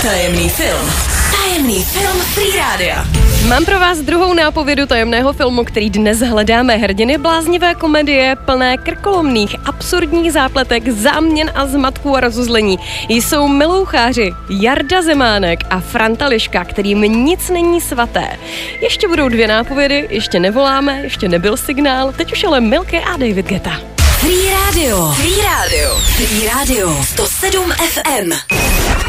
Tajemný film. Tajemný film Free Rádia. Mám pro vás druhou nápovědu tajemného filmu, který dnes hledáme. Hrdiny bláznivé komedie plné krkolomných, absurdních zápletek, záměn a zmatků a rozuzlení. Jsou miloucháři Jarda Zemánek a Franta Liška, kterým nic není svaté. Ještě budou dvě nápovědy, ještě nevoláme, ještě nebyl signál, teď už ale Milky a David Guetta. Free Radio. Free Radio. Free Radio. 107 FM.